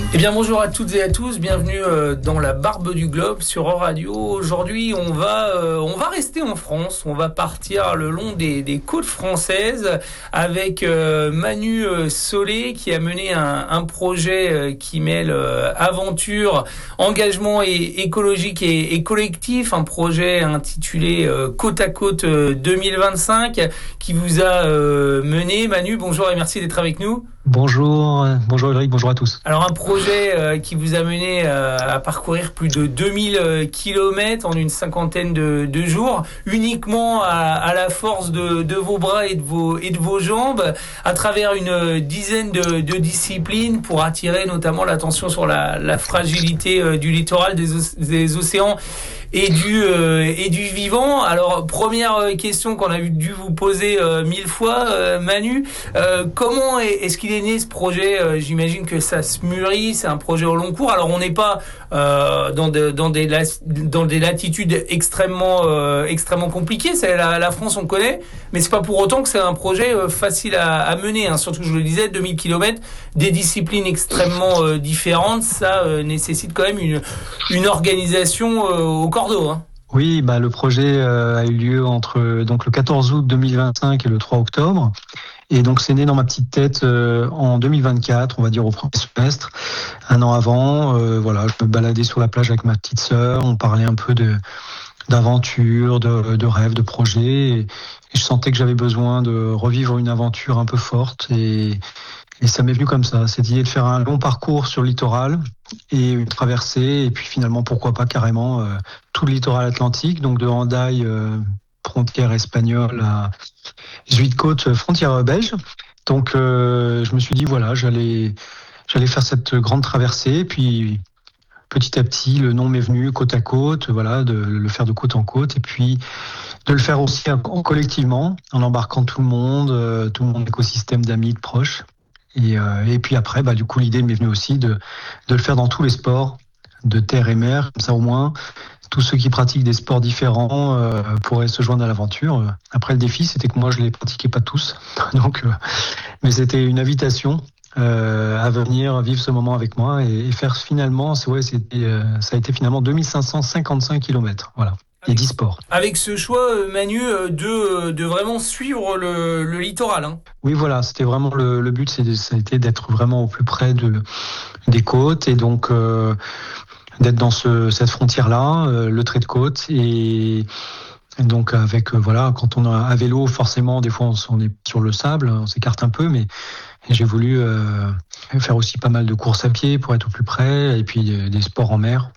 Eh bien bonjour à toutes et à tous, bienvenue dans la Barbe du Globe sur Euradio. Aujourd'hui on va rester en France, on va partir le long des côtes françaises avec Manu Solé qui a mené un projet qui mêle aventure, engagement écologique et collectif, un projet intitulé Côte à Côte 2025 qui vous a mené. Manu, bonjour et merci d'être avec nous. Bonjour Ulrich, bonjour à tous. Alors un projet qui vous a mené à parcourir plus de 2000 kilomètres en une cinquantaine de jours, uniquement à la force de vos bras et de vos jambes, à travers une dizaine de disciplines pour attirer notamment l'attention sur la fragilité du littoral, des océans et du vivant. Alors première question qu'on a dû vous poser 1000 fois, Manu, comment est-ce qu'il est né ce projet? J'imagine que ça se mûrit, c'est un projet au long cours. Alors on n'est pas dans des latitudes extrêmement compliquées. C'est la France, on connaît, mais c'est pas pour autant que c'est un projet facile à mener. Hein. Surtout, je le disais, 2000 kilomètres, des disciplines extrêmement différentes, ça nécessite quand même une organisation au cordeau. Hein. Oui, le projet a eu lieu entre donc le 14 août 2025 et le 3 octobre. Et donc c'est né dans ma petite tête en 2024, on va dire au premier semestre, un an avant. Je me baladais sur la plage avec ma petite sœur, on parlait un peu d'aventure, de rêves, de projets. Et je sentais que j'avais besoin de revivre une aventure un peu forte. Et ça m'est venu comme ça, cette idée de faire un long parcours sur le littoral et une traversée. Et puis finalement, pourquoi pas carrément tout le littoral atlantique, donc de Hendaye, frontière espagnole, à Zuidcote, frontière belge. Donc je me suis dit, j'allais faire cette grande traversée. Puis petit à petit, le nom m'est venu côte à côte, de le faire de côte en côte. Et puis de le faire aussi collectivement, en embarquant tout le monde, mon écosystème d'amis, de proches. Et puis après, du coup, l'idée m'est venue aussi de le faire dans tous les sports, de terre et mer, comme ça au moins, tous ceux qui pratiquent des sports différents pourraient se joindre à l'aventure. Après, le défi, c'était que moi, je les pratiquais pas tous, mais c'était une invitation à venir vivre ce moment avec moi et faire finalement, ça a été finalement 2555 kilomètres, voilà. Et 10 sports. Avec ce choix, Manu, de vraiment suivre le littoral. Hein. Oui, voilà, c'était vraiment le but, ça a été d'être vraiment au plus près des côtes et donc d'être dans cette frontière-là, le trait de côte et donc avec quand on a à vélo, forcément, des fois on est sur le sable, on s'écarte un peu, mais j'ai voulu faire aussi pas mal de courses à pied pour être au plus près et puis des sports en mer.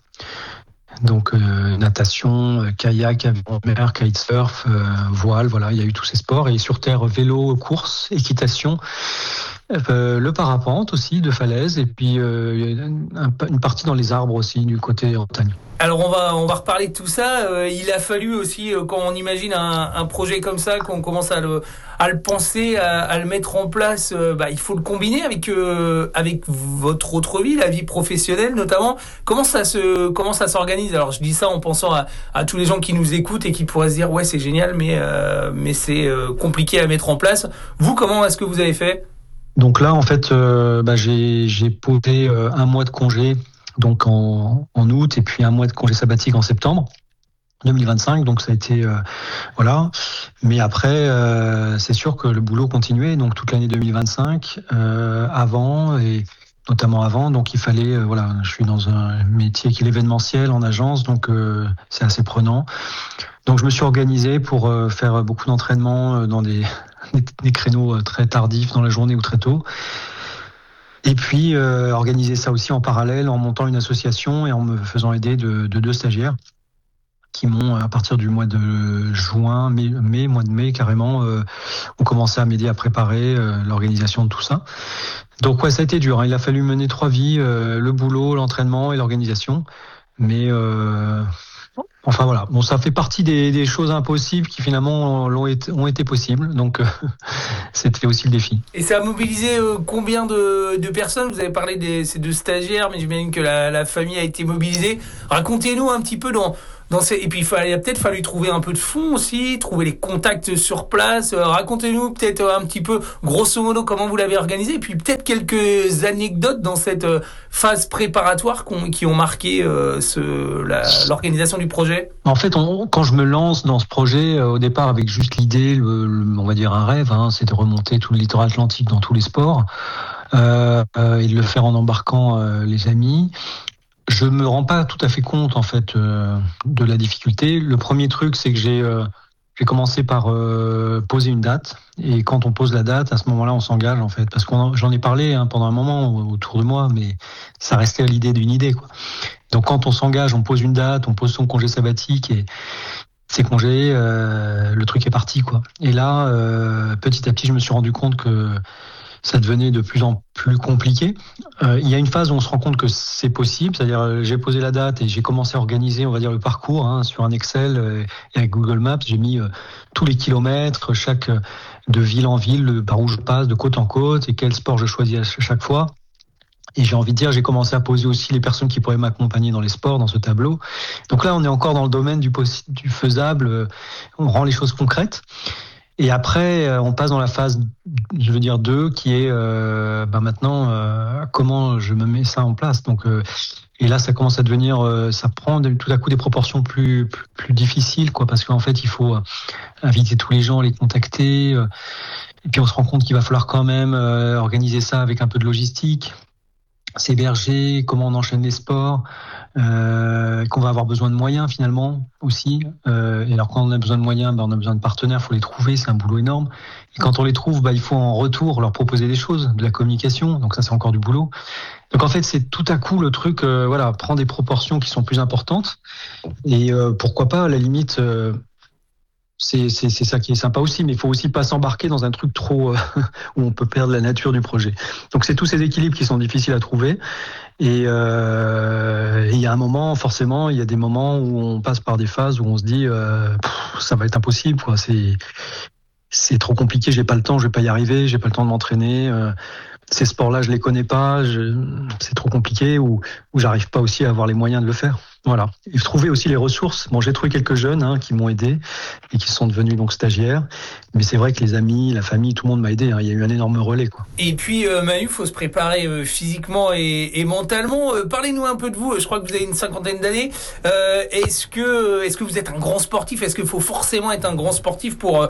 Donc natation, kayak, avion en mer, kitesurf, voile, il y a eu tous ces sports. Et sur terre, vélo, course, équitation, le parapente aussi, de falaise, et puis une partie dans les arbres aussi, du côté montagne. Alors on va reparler de tout ça. Il a fallu aussi, quand on imagine un projet comme ça, qu'on commence à le penser, à le mettre en place, il faut le combiner avec votre autre vie, la vie professionnelle notamment. Comment ça s'organise? Alors je dis ça en pensant à tous les gens qui nous écoutent et qui pourraient se dire ouais c'est génial, mais c'est compliqué à mettre en place. Vous, comment est-ce que vous avez fait? Donc là en fait, j'ai posé un mois de congé. Donc en août et puis un mois de congé sabbatique en septembre 2025, donc ça a été mais après c'est sûr que le boulot continuait donc toute l'année 2025 avant et notamment avant, donc il fallait je suis dans un métier qui est l'événementiel en agence, donc c'est assez prenant. Donc je me suis organisé pour faire beaucoup d'entraînements dans des créneaux très tardifs dans la journée ou très tôt. Et puis organiser ça aussi en parallèle en montant une association et en me faisant aider de 2 stagiaires qui m'ont, à partir du mois de juin, mois de mai carrément, ont commencé à m'aider à préparer l'organisation de tout ça. Donc ça a été dur, hein. Il a fallu mener 3 vies, le boulot, l'entraînement et l'organisation. Mais ça fait partie des choses impossibles qui finalement ont été possibles. Donc c'était aussi le défi. Et ça a mobilisé combien de personnes? Vous avez parlé de ces 2 stagiaires, mais j'imagine que la famille a été mobilisée. Racontez-nous un petit peu dans Et puis il a peut-être fallu trouver un peu de fonds aussi, trouver les contacts sur place. Racontez-nous peut-être un petit peu, grosso modo, comment vous l'avez organisé, et puis peut-être quelques anecdotes dans cette phase préparatoire qui ont marqué l'organisation du projet. En fait, quand je me lance dans ce projet, au départ avec juste l'idée, on va dire un rêve, c'est de remonter tout le littoral atlantique dans tous les sports, et de le faire en embarquant les amis. Je me rends pas tout à fait compte en fait de la difficulté. Le premier truc, c'est que j'ai commencé par poser une date, et quand on pose la date, à ce moment-là, on s'engage en fait, parce j'en ai parlé pendant un moment autour de moi, mais ça restait à l'idée d'une idée, quoi. Donc quand on s'engage, on pose une date, on pose son congé sabbatique, et ses congés, le truc est parti, quoi. Et là, petit à petit, je me suis rendu compte que ça devenait de plus en plus compliqué. Il y a une phase où on se rend compte que c'est possible, c'est-à-dire j'ai posé la date et j'ai commencé à organiser, on va dire, le parcours sur un Excel et avec Google Maps. J'ai mis tous les kilomètres, de ville en ville, par où je passe, de côte en côte, et quel sport je choisis à chaque fois. Et j'ai envie de dire, j'ai commencé à poser aussi les personnes qui pourraient m'accompagner dans les sports, dans ce tableau. Donc là, on est encore dans le domaine du faisable, on rend les choses concrètes. Et après, on passe dans la phase, 2, qui est maintenant, comment je me mets ça en place. Donc, et là, ça commence à devenir, ça prend tout à coup des proportions plus difficiles, quoi, parce qu'en fait, il faut inviter tous les gens, les contacter. Et puis, on se rend compte qu'il va falloir quand même organiser ça avec un peu de logistique, s'héberger, comment on enchaîne les sports, qu'on va avoir besoin de moyens finalement aussi. Et alors quand on a besoin de moyens, on a besoin de partenaires, il faut les trouver, c'est un boulot énorme. Et quand on les trouve, il faut en retour leur proposer des choses, de la communication, donc ça c'est encore du boulot. Donc en fait c'est tout à coup le truc prend des proportions qui sont plus importantes, et pourquoi pas à la limite... C'est ça qui est sympa aussi, mais il faut aussi pas s'embarquer dans un truc trop où on peut perdre la nature du projet. Donc c'est tous ces équilibres qui sont difficiles à trouver, et il y a un moment, forcément, il y a des moments où on passe par des phases où on se dit ça va être impossible, quoi. C'est trop compliqué, j'ai pas le temps, je vais pas y arriver, j'ai pas le temps de m'entraîner. Ces sports-là, je les connais pas, c'est trop compliqué, ou j'arrive pas aussi à avoir les moyens de le faire. Voilà. Et trouver aussi les ressources. Bon, j'ai trouvé quelques jeunes qui m'ont aidé et qui sont devenus donc stagiaires. Mais c'est vrai que les amis, la famille, tout le monde m'a aidé. Il y a eu un énorme relais, quoi. Et puis Manu, faut se préparer physiquement et mentalement. Parlez-nous un peu de vous. Je crois que vous avez une 50aine d'années. Est-ce que vous êtes un grand sportif ? Est-ce qu'il faut forcément être un grand sportif pour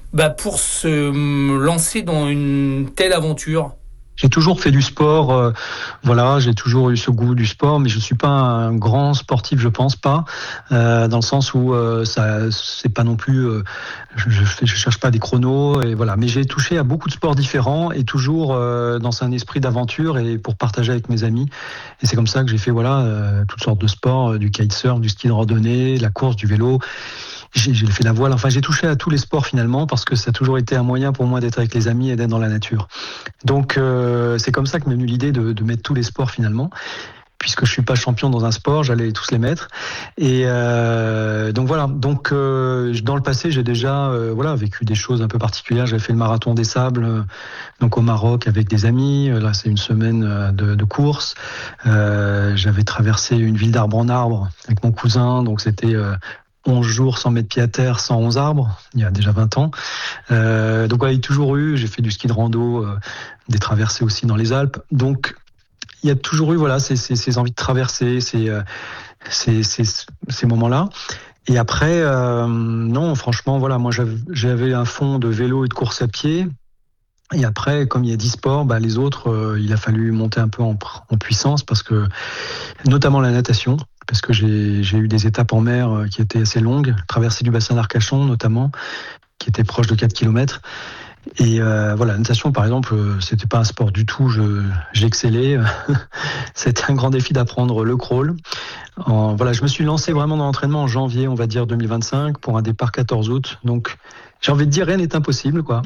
se lancer dans une telle aventure ? J'ai toujours fait du sport, j'ai toujours eu ce goût du sport, mais je suis pas un grand sportif, je pense pas, dans le sens où c'est pas non plus, je cherche pas des chronos, et voilà. Mais j'ai touché à beaucoup de sports différents, et toujours dans un esprit d'aventure et pour partager avec mes amis. Et c'est comme ça que j'ai fait toutes sortes de sports, du kitesurf, du ski de randonnée, la course, du vélo. J'ai fait la voile, j'ai touché à tous les sports finalement, parce que ça a toujours été un moyen pour moi d'être avec les amis et d'être dans la nature. Donc c'est comme ça que m'est venue l'idée de mettre tous les sports finalement. Puisque je suis pas champion dans un sport, j'allais tous les mettre. Et donc voilà. Donc dans le passé, j'ai déjà vécu des choses un peu particulières. J'avais fait le marathon des sables, donc au Maroc avec des amis. Là, c'est une semaine de course. J'avais traversé une ville d'arbre en arbre avec mon cousin, donc c'était 11 jours sans mettre pied à terre, 111 arbres, il y a déjà 20 ans. Donc il y a toujours eu, j'ai fait du ski de rando, des traversées aussi dans les Alpes. Donc il y a toujours eu ces envies de traverser, ces moments-là. Et après, non, franchement, moi j'avais un fond de vélo et de course à pied. Et après, comme il y a 10 sports, les autres, il a fallu monter un peu en puissance, parce que, notamment la natation, parce que j'ai eu des étapes en mer qui étaient assez longues, traversée du bassin d'Arcachon notamment, qui était proche de 4 km. Et la natation, par exemple, c'était pas un sport du tout, j'excellais. C'était un grand défi d'apprendre le crawl. Je me suis lancé vraiment dans l'entraînement en janvier, on va dire 2025, pour un départ 14 août. Donc, j'ai envie de dire, rien n'est impossible, quoi.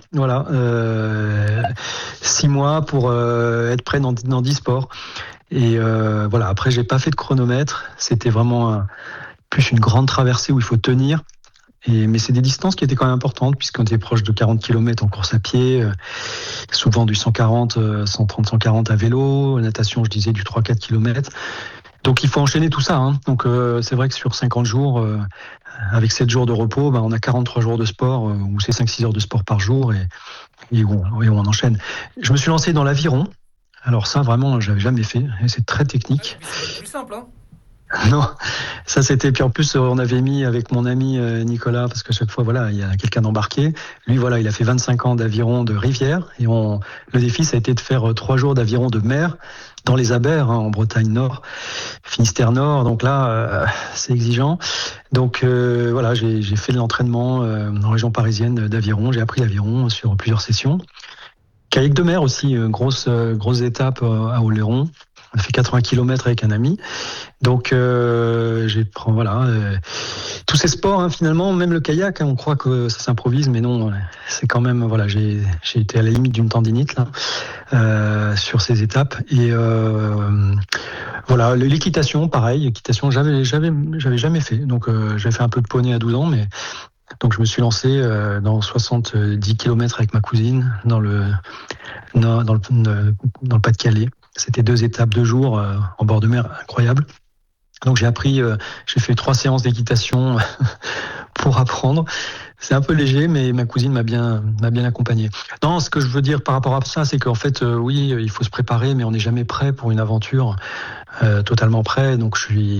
6 mois pour être prêt dans 10 sports. Et après, j'ai pas fait de chronomètre. C'était vraiment plus une grande traversée où il faut tenir. Mais c'est des distances qui étaient quand même importantes, puisqu'on était proche de 40 km en course à pied, souvent du 130, 140 à vélo, natation, je disais, du 3-4 km. Donc il faut enchaîner tout ça. Hein. Donc c'est vrai que sur 50 jours, avec 7 jours de repos, on a 43 jours de sport, ou c'est 5-6 heures de sport par jour, et on enchaîne. Je me suis lancé dans l'aviron. Alors ça, vraiment, je l'avais jamais fait. Et c'est très technique. C'est plus simple, hein. Non, ça c'était. Puis en plus, on avait mis avec mon ami Nicolas, parce que chaque fois, voilà, il y a quelqu'un d'embarqué. Lui, voilà, il a fait 25 ans d'aviron de rivière, et le défi, ça a été de faire 3 jours d'aviron de mer dans les Abers, en Bretagne Nord, Finistère Nord. Donc là, c'est exigeant. Donc voilà, j'ai fait de l'entraînement en région parisienne d'aviron. J'ai appris l'aviron sur plusieurs sessions. Kayak de mer aussi, grosse étape à Oléron. On a fait 80 km avec un ami. Donc, tous ces sports, hein, finalement, même le kayak, hein, on croit que ça s'improvise, mais non, c'est quand même, voilà, j'ai été à la limite d'une tendinite, là, sur ces étapes. Et, voilà, l'équitation, pareil, j'avais jamais fait. Donc, j'avais fait un peu de poney à 12 ans, mais, donc je me suis lancé, dans 70 km avec ma cousine, dans le Pas-de-Calais. C'était 2 étapes, 2 jours, en bord de mer, incroyable. Donc j'ai fait 3 séances d'équitation pour apprendre. C'est un peu léger, mais ma cousine m'a bien accompagné. Non, ce que je veux dire par rapport à ça, c'est qu'en fait, oui, il faut se préparer, mais on n'est jamais prêt pour une aventure, totalement prêt. Donc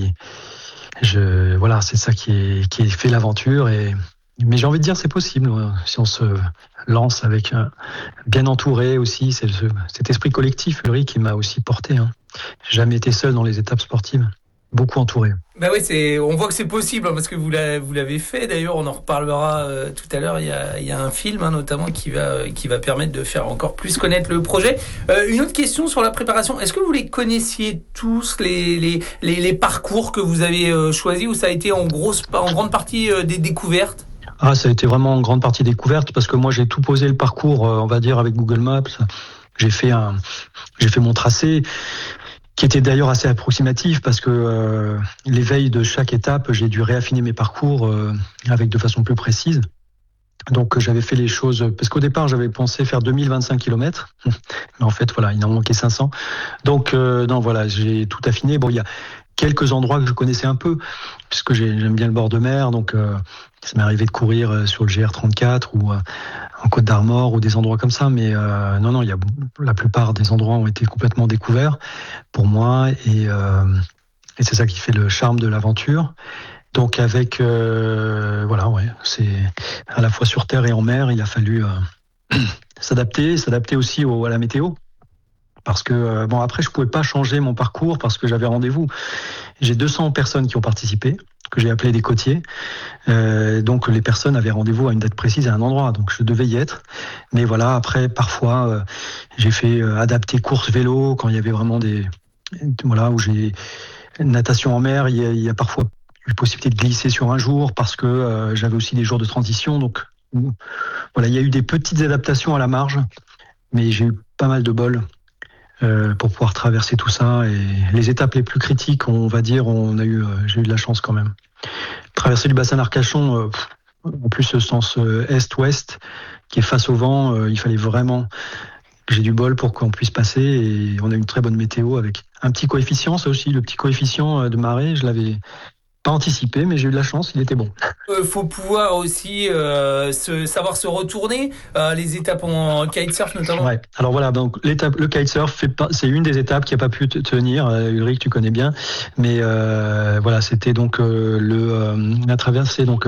voilà, c'est ça qui fait l'aventure. Mais j'ai envie de dire, c'est possible, si on se lance avec bien entouré aussi. C'est cet esprit collectif, Ulrich, qui m'a aussi porté. Hein. J'ai jamais été seul dans les étapes sportives. Beaucoup entouré. Bah oui, on voit que c'est possible, hein, parce que vous l'avez fait. D'ailleurs, on en reparlera tout à l'heure. Il y a un film, hein, notamment qui va permettre de faire encore plus connaître le projet. Une autre question sur la préparation. Est-ce que vous les connaissiez tous, les parcours que vous avez choisis, ou ça a été en grande partie des découvertes? Ça a été vraiment en grande partie découverte, parce que moi j'ai tout posé le parcours, on va dire, avec Google Maps. J'ai fait mon tracé, qui était d'ailleurs assez approximatif, parce que les veilles de chaque étape, j'ai dû réaffiner mes parcours de façon plus précise. Donc j'avais fait les choses, parce qu'au départ j'avais pensé faire 2025 km, mais en fait voilà, il en manquait 500. Donc non, voilà, j'ai tout affiné. Bon, il y a quelques endroits que je connaissais un peu, puisque j'aime bien le bord de mer, donc ça m'est arrivé de courir sur le GR34 ou en Côte d'Armor ou des endroits comme ça, mais non, la plupart des endroits ont été complètement découverts pour moi, et c'est ça qui fait le charme de l'aventure. Donc avec voilà, ouais, c'est à la fois sur terre et en mer, il a fallu s'adapter aussi à la météo. Parce que, après, je pouvais pas changer mon parcours parce que j'avais rendez-vous. J'ai 200 personnes qui ont participé, que j'ai appelé des côtiers. Donc, les personnes avaient rendez-vous à une date précise à un endroit. Donc, je devais y être. Mais voilà, après, parfois, j'ai fait adapter course vélo quand il y avait vraiment où j'ai natation en mer. Il y a parfois eu possibilité de glisser sur un jour parce que j'avais aussi des jours de transition. Donc, voilà, il y a eu des petites adaptations à la marge. Mais j'ai eu pas mal de bol pour pouvoir traverser tout ça, et les étapes les plus critiques, on va dire, j'ai eu de la chance quand même. Traverser du bassin d'Arcachon, en plus ce sens est-ouest qui est face au vent, il fallait vraiment que j'ai du bol pour qu'on puisse passer, et on a une très bonne météo avec un petit coefficient. Ça aussi, le petit coefficient de marée, je l'avais pas anticipé, mais j'ai eu de la chance, il était bon. Faut pouvoir aussi savoir se retourner, les étapes en kitesurf notamment. Ouais. Alors voilà, donc le kitesurf c'est une des étapes qui a pas pu tenir. Ulrich, tu connais bien, mais voilà, c'était donc la traversée donc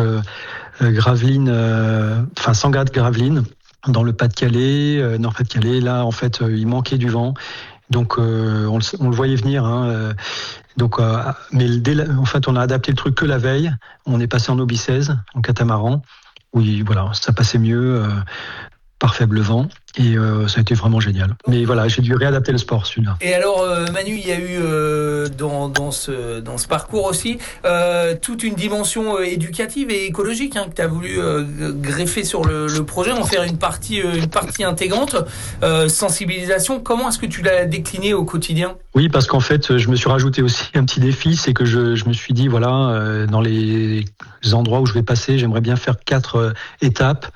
Gravelines, Sangatte-Gravelines, dans le Pas-de-Calais, Nord-Pas-de-Calais. Là, en fait, il manquait du vent. Donc on le voyait venir. Donc, mais en fait, on a adapté le truc que la veille. On est passé en Obi 16, en catamaran. Oui, voilà, ça passait mieux par faible vent, et ça a été vraiment génial. Mais voilà, j'ai dû réadapter le sport, celui-là. Et alors, Manu, il y a eu dans ce parcours aussi toute une dimension éducative et écologique que tu as voulu greffer sur le projet, en faire une partie intégrante. Sensibilisation, comment est-ce que tu l'as décliné au quotidien ? Oui, parce qu'en fait, je me suis rajouté aussi un petit défi, c'est que je me suis dit, voilà, dans les endroits où je vais passer, j'aimerais bien faire 4 étapes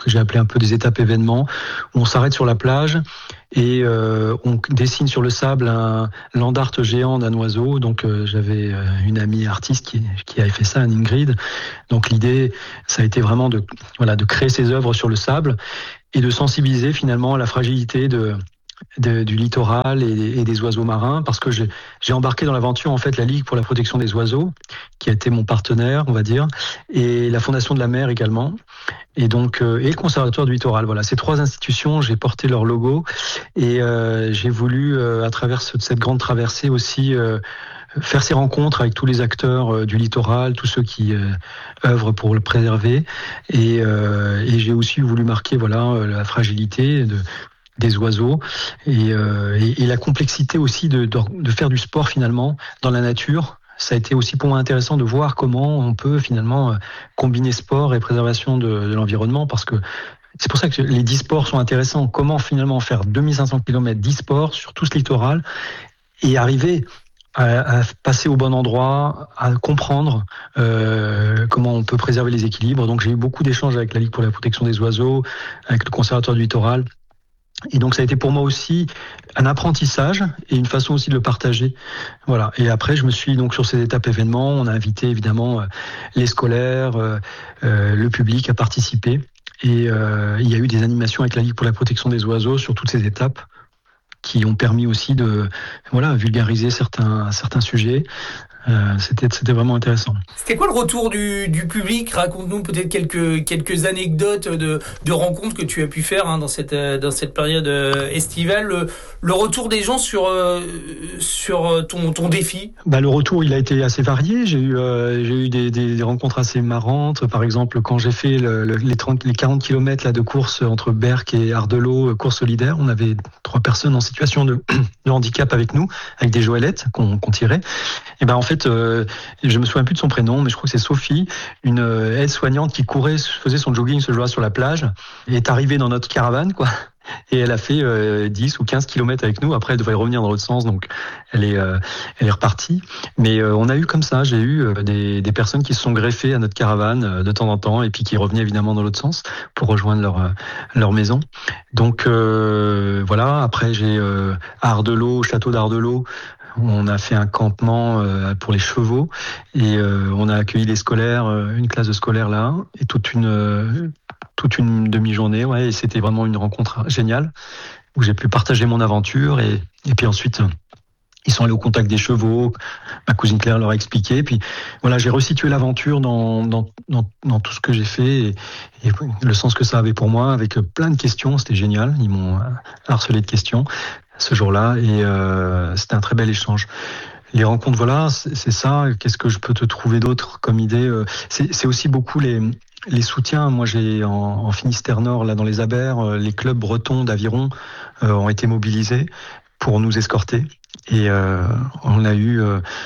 que j'ai appelé un peu des étapes événements, où on s'arrête sur la plage et on dessine sur le sable un land art géant d'un oiseau. Donc j'avais une amie artiste qui avait fait ça, Ingrid. Donc l'idée, ça a été vraiment de créer ces œuvres sur le sable et de sensibiliser finalement à la fragilité du littoral et des oiseaux marins, parce que j'ai embarqué dans l'aventure en fait la Ligue pour la protection des oiseaux, qui a été mon partenaire, on va dire, et la Fondation de la mer également, et donc et le Conservatoire du littoral. Voilà, ces trois institutions, j'ai porté leur logo et j'ai voulu à travers cette grande traversée aussi faire ces rencontres avec tous les acteurs du littoral, tous ceux qui œuvrent pour le préserver, et j'ai aussi voulu marquer la fragilité des oiseaux et la complexité aussi de faire du sport finalement dans la nature. Ça a été aussi pour moi intéressant de voir comment on peut finalement combiner sport et préservation de l'environnement, parce que c'est pour ça que les 10 sports sont intéressants. Comment finalement faire 2500 km 10 sports sur tout ce littoral et arriver à passer au bon endroit, à comprendre comment on peut préserver les équilibres. Donc j'ai eu beaucoup d'échanges avec la Ligue pour la protection des oiseaux, avec le Conservatoire du littoral. Et donc ça a été pour moi aussi un apprentissage et une façon aussi de le partager. Voilà. Et après je me suis donc sur ces étapes événements, on a invité évidemment les scolaires, le public à participer. Et il y a eu des animations avec la Ligue pour la protection des oiseaux sur toutes ces étapes, qui ont permis aussi de vulgariser certains sujets. C'était vraiment intéressant. C'était quoi le retour du public? Raconte-nous peut-être quelques anecdotes de rencontres que tu as pu faire dans cette période estivale. Le retour des gens sur ton défi. Le retour, il a été assez varié. J'ai eu des rencontres assez marrantes. Par exemple, quand j'ai fait les 40 km là, de course entre Berck et Ardelot, course solidaire, on avait 3 personnes en situation de handicap avec nous, avec des joëlettes qu'on tirait. Et en fait, je me souviens plus de son prénom, mais je crois que c'est Sophie, une aide-soignante qui faisait son jogging ce jour-là sur la plage, et est arrivée dans notre caravane, quoi. Et elle a fait 10 ou 15 kilomètres avec nous. Après, elle devait revenir dans l'autre sens, donc elle est repartie. Mais on a eu comme ça, j'ai eu des personnes qui se sont greffées à notre caravane de temps en temps, et puis qui revenaient évidemment dans l'autre sens pour rejoindre leur maison. Donc voilà. Après, j'ai à Ardelot, au château d'Ardelot, on a fait un campement pour les chevaux, et on a accueilli les scolaires, une classe de scolaires là, et toute une demi-journée, ouais, et c'était vraiment une rencontre géniale où j'ai pu partager mon aventure, et puis ensuite ils sont allés au contact des chevaux, ma cousine Claire leur a expliqué, et puis voilà, j'ai resitué l'aventure dans tout ce que j'ai fait, et le sens que ça avait pour moi, avec plein de questions. C'était génial, ils m'ont harcelé de questions ce jour-là, et c'était un très bel échange. Les rencontres, voilà, c'est ça. Qu'est-ce que je peux te trouver d'autre comme idée? C'est aussi beaucoup les soutiens. Moi, j'ai en Finistère Nord, là dans les Abers, les clubs bretons d'aviron ont été mobilisés pour nous escorter. Et on a eu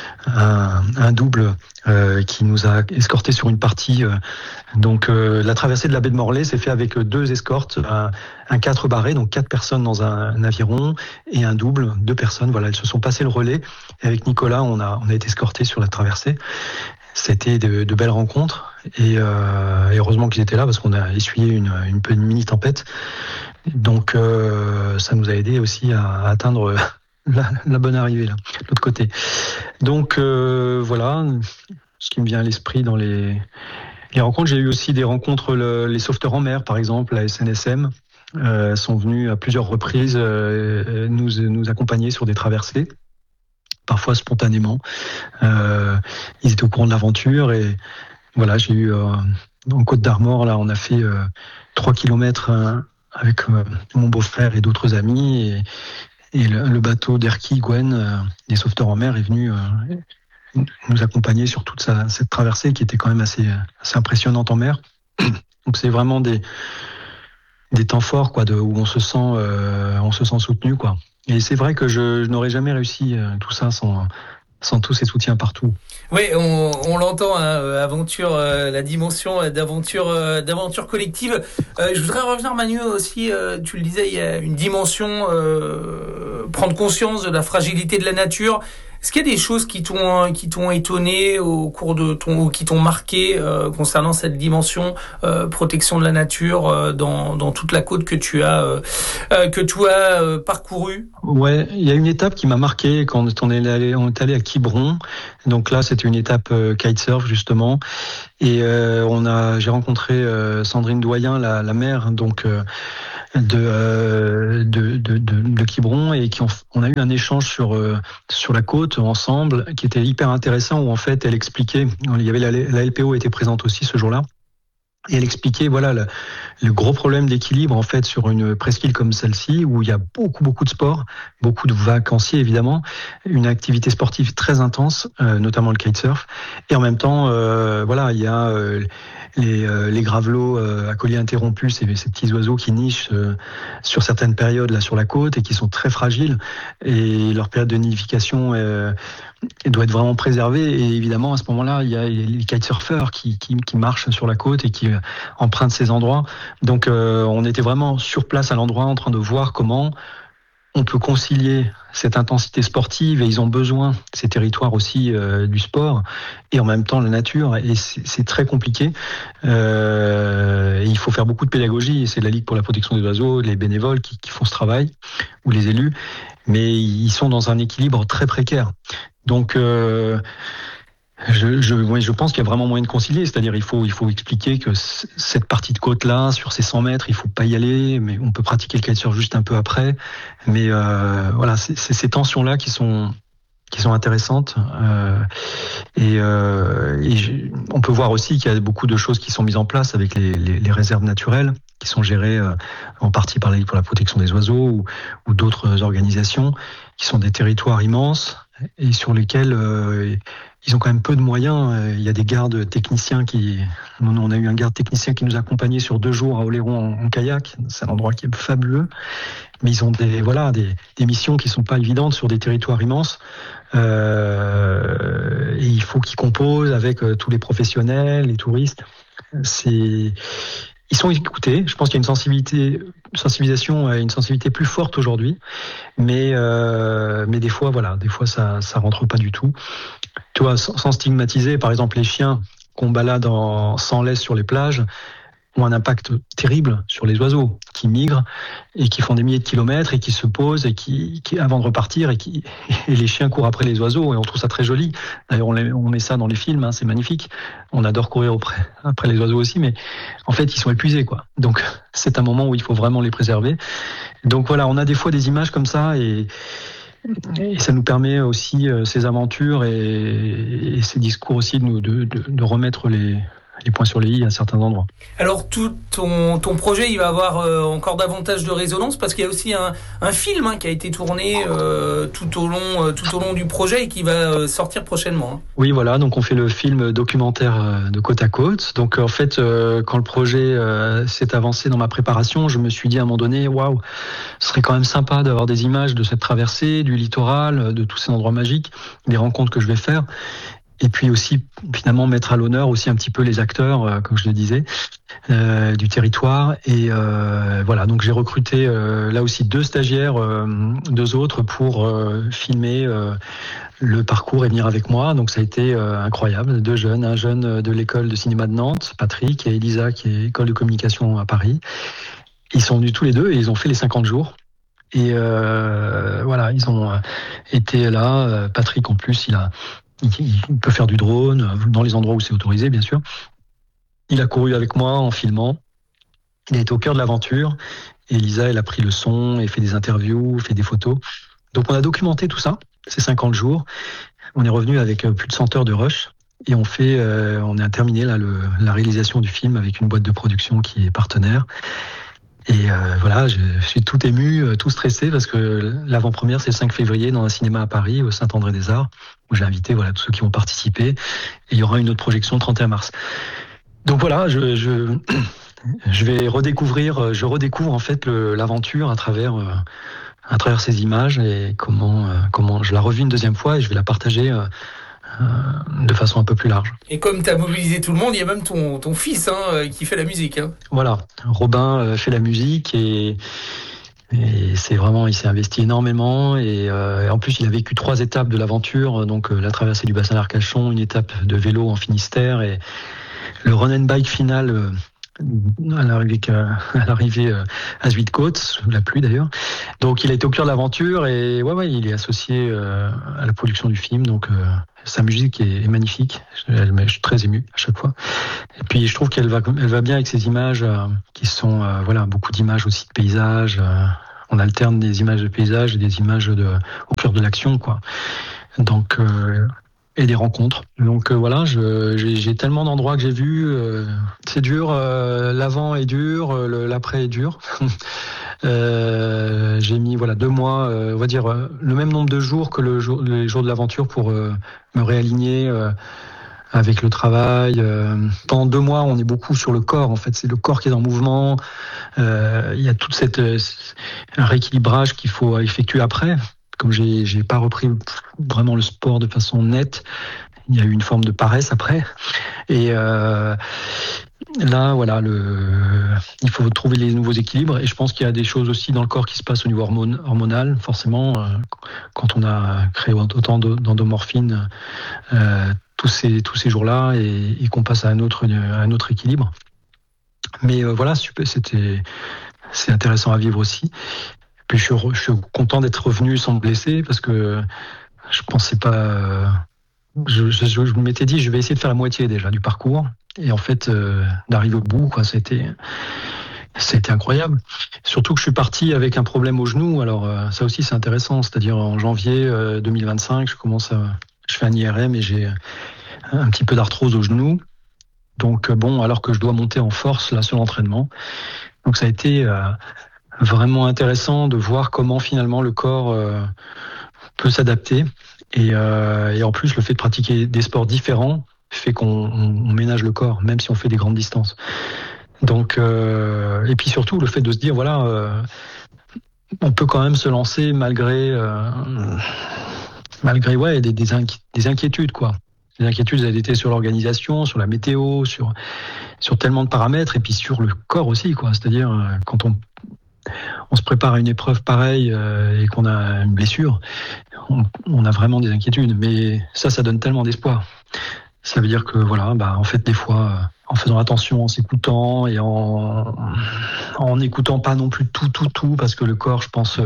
un double qui nous a escortés sur une partie. Donc la traversée de la baie de Morlaix s'est fait avec 2 escortes, un 4 barré, donc 4 personnes dans un aviron, et un double, 2 personnes. Voilà, elles se sont passées le relais. Et avec Nicolas, on a été escortés sur la traversée. C'était de belles rencontres, et heureusement qu'ils étaient là, parce qu'on a essuyé une mini tempête. Donc ça nous a aidé aussi à atteindre la bonne arrivée là, de l'autre côté. Donc voilà ce qui me vient à l'esprit dans les rencontres. J'ai eu aussi des rencontres, les sauveteurs en mer par exemple, la SNSM sont venus à plusieurs reprises nous accompagner sur des traversées, parfois spontanément. Ils étaient au courant de l'aventure, et voilà, j'ai eu en Côte d'Armor, là on a fait 3 kilomètres avec mon beau-frère et d'autres amis, et le bateau d'Erquy, Gwen, des sauveteurs en mer, est venu nous accompagner sur toute cette traversée qui était quand même assez impressionnante en mer. Donc c'est vraiment des temps forts, quoi, où on se sent soutenu, quoi. Et c'est vrai que je n'aurais jamais réussi tout ça sans tous ces soutiens partout. Oui, on l'entend, aventure, la dimension d'aventure collective. Je voudrais revenir, Manu, aussi, tu le disais, il y a une dimension, prendre conscience de la fragilité de la nature. Est-ce qu'il y a des choses qui t'ont étonné au cours de ou qui t'ont marqué concernant cette dimension protection de la nature dans toute la côte que tu as parcourue? Ouais, il y a une étape qui m'a marqué quand on est allé à Quiberon. Donc là, c'était une étape kitesurf justement, et j'ai rencontré Sandrine Doyen, la mère donc de Quiberon, et on a eu un échange sur la côte ensemble qui était hyper intéressant, où en fait elle expliquait, il y avait la LPO était présente aussi ce jour-là. Et elle expliquait le gros problème d'équilibre en fait sur une presqu'île comme celle-ci, où il y a beaucoup de sports, beaucoup de vacanciers évidemment, une activité sportive très intense, notamment le kitesurf, et en même temps il y a les gravelots à collier interrompu, ces petits oiseaux qui nichent sur certaines périodes là sur la côte et qui sont très fragiles, et leur période de nidification doit être vraiment préservée. Et évidemment, à ce moment-là, il y a les kitesurfers qui marchent sur la côte et qui empruntent ces endroits. Donc, on était vraiment sur place à l'endroit en train de voir comment on peut concilier cette intensité sportive, et ils ont besoin, ces territoires aussi, du sport, et en même temps la nature, et c'est très compliqué. Et il faut faire beaucoup de pédagogie, et c'est la Ligue pour la protection des oiseaux, les bénévoles qui font ce travail, ou les élus, mais ils sont dans un équilibre très précaire. Donc, je pense qu'il y a vraiment moyen de concilier, c'est-à-dire il faut expliquer que cette partie de côte-là, sur ces 100 mètres, il faut pas y aller, mais on peut pratiquer le kitesurf juste un peu après. Mais c'est ces tensions-là qui sont intéressantes. On peut voir aussi qu'il y a beaucoup de choses qui sont mises en place avec les réserves naturelles, qui sont gérées en partie par la Ligue pour la protection des oiseaux ou d'autres organisations, qui sont des territoires immenses et sur lesquels ils ont quand même peu de moyens. Il y a des gardes techniciens on a eu un garde technicien qui nous a accompagnés sur 2 jours à Oléron en kayak. C'est un endroit qui est fabuleux. Mais ils ont des missions qui sont pas évidentes sur des territoires immenses. Et il faut qu'ils composent avec tous les professionnels, les touristes. Ils sont écoutés. Je pense qu'il y a une sensibilisation plus forte aujourd'hui. Mais des fois ça rentre pas du tout. Tu vois, sans stigmatiser, par exemple, les chiens qu'on balade sans laisse sur les plages ont un impact terrible sur les oiseaux qui migrent et qui font des milliers de kilomètres et qui se posent et qui avant de repartir et les chiens courent après les oiseaux, et on trouve ça très joli. D'ailleurs, on met ça dans les films, hein, c'est magnifique. On adore courir après les oiseaux aussi, mais en fait, ils sont épuisés, quoi. Donc, c'est un moment où il faut vraiment les préserver. Donc voilà, on a des fois des images comme ça, et ça nous permet aussi, ces aventures et ces discours aussi de remettre les points sur les i à certains endroits. Alors tout ton projet, il va avoir encore davantage de résonance, parce qu'il y a aussi un film qui a été tourné tout au long du projet et qui va sortir prochainement. Oui, voilà, donc on fait le film documentaire de Côte à Côte. Donc en fait, quand le projet s'est avancé dans ma préparation, je me suis dit à un moment donné, waouh, ce serait quand même sympa d'avoir des images de cette traversée, du littoral, de tous ces endroits magiques, des rencontres que je vais faire. Et puis aussi, finalement, mettre à l'honneur aussi un petit peu les acteurs, comme je le disais, du territoire. Et voilà, donc j'ai recruté là aussi 2 stagiaires, 2 autres, pour filmer le parcours et venir avec moi. Donc ça a été incroyable. 2 jeunes, un jeune de l'école de cinéma de Nantes, Patrick, et Elisa, qui est école de communication à Paris. Ils sont venus tous les 2 et ils ont fait les 50 jours. Et voilà, ils ont été là. Patrick, en plus, il peut faire du drone dans les endroits où c'est autorisé, bien sûr. Il a couru avec moi en filmant. Il a été au cœur de l'aventure. Et Elisa, elle a pris le son et fait des interviews, fait des photos. Donc on a documenté tout ça, ces 50 jours. On est revenu avec plus de 100 heures de rush. Et on a terminé là la réalisation du film avec une boîte de production qui est partenaire. Et voilà, je suis tout ému, tout stressé, parce que l'avant-première, c'est le 5 février dans un cinéma à Paris, au Saint-André-des-Arts, où j'ai invité tous ceux qui vont participer. Et il y aura une autre projection le 31 mars. Donc voilà, je redécouvre en fait l'aventure à travers ces images, et comment je la revis une deuxième fois, et je vais la partager de façon un peu plus large. Et comme tu as mobilisé tout le monde, il y a même ton fils qui fait la musique. Voilà, Robin fait la musique, et Et c'est vraiment, il s'est investi énormément et en plus il a vécu 3 étapes de l'aventure, donc la traversée du bassin d'Arcachon, une étape de vélo en Finistère et le run and bike final à l'arrivée à Zuidcote, sous la pluie d'ailleurs. Donc il a été au cœur de l'aventure et ouais, il est associé à la production du film, donc sa musique est magnifique. Je suis très ému à chaque fois. Et puis je trouve qu'elle va bien avec ces images qui sont beaucoup d'images aussi de paysages. On alterne des images de paysages et des images au cœur de l'action, quoi. Donc et des rencontres. Donc j'ai tellement d'endroits que j'ai vus. C'est dur, l'avant est dur, l'après est dur. J'ai mis 2 mois, on va dire le même nombre de jours que les jours de l'aventure pour me réaligner avec le travail. Pendant 2 mois, on est beaucoup sur le corps. En fait, c'est le corps qui est en mouvement. Il y a tout un rééquilibrage qu'il faut effectuer après. Comme j'ai pas repris vraiment le sport de façon nette, il y a eu une forme de paresse après. Et là, il faut trouver les nouveaux équilibres. Et je pense qu'il y a des choses aussi dans le corps qui se passent au niveau hormonal, forcément. Quand on a créé autant d'endomorphine tous ces jours-là et qu'on passe à un autre équilibre. Mais c'est intéressant à vivre aussi. Puis je suis content d'être revenu sans me blesser parce que je pensais pas. Je m'étais dit je vais essayer de faire la moitié déjà du parcours et en fait d'arriver au bout, quoi, c'était incroyable. Surtout que je suis parti avec un problème au genou. Alors ça aussi c'est intéressant, c'est-à-dire en janvier 2025, je fais un IRM et j'ai un petit peu d'arthrose au genou. Donc alors que je dois monter en force là sur l'entraînement. Donc ça a été vraiment intéressant de voir comment finalement le corps peut s'adapter et en plus le fait de pratiquer des sports différents fait qu'on ménage le corps même si on fait des grandes distances. Donc et puis surtout le fait de se dire on peut quand même se lancer malgré des inquiétudes, quoi. Les inquiétudes, elles étaient sur l'organisation, sur la météo, sur tellement de paramètres et puis sur le corps aussi, quoi. C'est-à-dire quand on se prépare à une épreuve pareille et qu'on a une blessure, on a vraiment des inquiétudes. Mais ça donne tellement d'espoir. Ça veut dire que en fait, des fois, en faisant attention, en s'écoutant et en n'écoutant pas non plus tout, parce que le corps, je pense,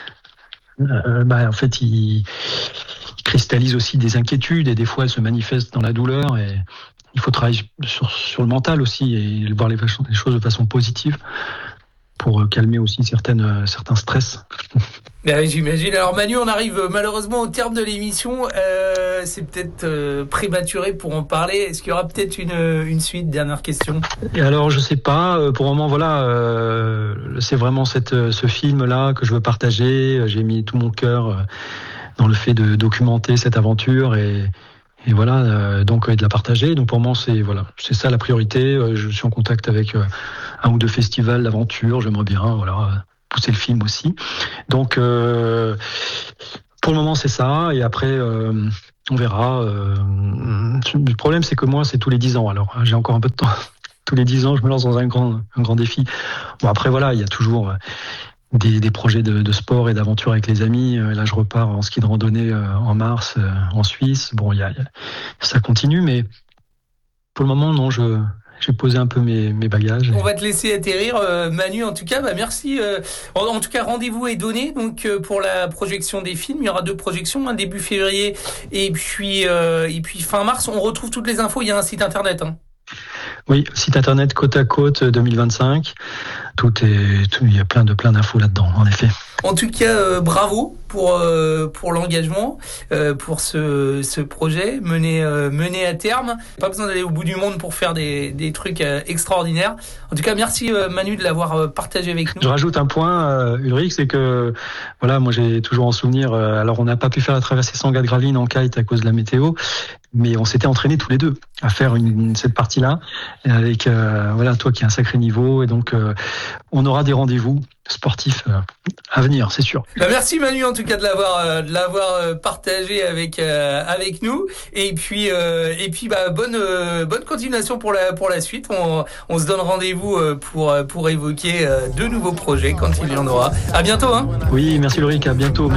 en fait, il cristallise aussi des inquiétudes et des fois, elles se manifestent dans la douleur et il faut travailler sur le mental aussi et voir les choses de façon positive. Pour calmer aussi certains stress. J'imagine. Alors Manu, on arrive malheureusement au terme de l'émission. C'est peut-être prématuré pour en parler. Est-ce qu'il y aura peut-être une suite? Dernière question. Et alors je sais pas. Pour le moment, c'est vraiment ce film-là que je veux partager. J'ai mis tout mon cœur dans le fait de documenter cette aventure et donc de la partager. Donc pour moi c'est ça la priorité. Je suis en contact avec un ou 2 festivals d'aventure. J'aimerais bien pousser le film aussi. Donc pour le moment c'est ça. Et après on verra. Le problème c'est que moi c'est tous les 10 ans. Alors j'ai encore un peu de temps. Tous les 10 ans je me lance dans un grand défi. Bon après il y a toujours des projets de sport et d'aventure avec les amis. Là, je repars en ski de randonnée en mars en Suisse. Bon, ça continue, mais pour le moment, non, j'ai posé un peu mes bagages. On va te laisser atterrir, Manu. En tout cas, merci. En tout cas, rendez-vous est donné. Donc, pour la projection des films, il y aura 2 projections, début février et puis fin mars. On retrouve toutes les infos. Il y a un site internet. Oui, site internet Côte à Côte 2025. Il y a plein d'infos là-dedans, en effet. En tout cas, bravo pour l'engagement, pour ce projet mené à terme. Pas besoin d'aller au bout du monde pour faire des trucs extraordinaires. En tout cas, merci Manu de l'avoir partagé avec nous. Je rajoute un point, Ulrich, c'est que moi j'ai toujours en souvenir. Alors on n'a pas pu faire la traversée Sangat-Gravelines en kite à cause de la météo. mais on s'était entraînés tous les deux à faire cette partie-là avec toi qui as un sacré niveau, et donc on aura des rendez-vous sportifs à venir, c'est sûr. Merci Manu en tout cas de l'avoir partagé avec nous, et puis bonne continuation pour la suite. On se donne rendez-vous pour évoquer de nouveaux projets quand il y en aura. À bientôt. Oui, merci Ulrich, à bientôt.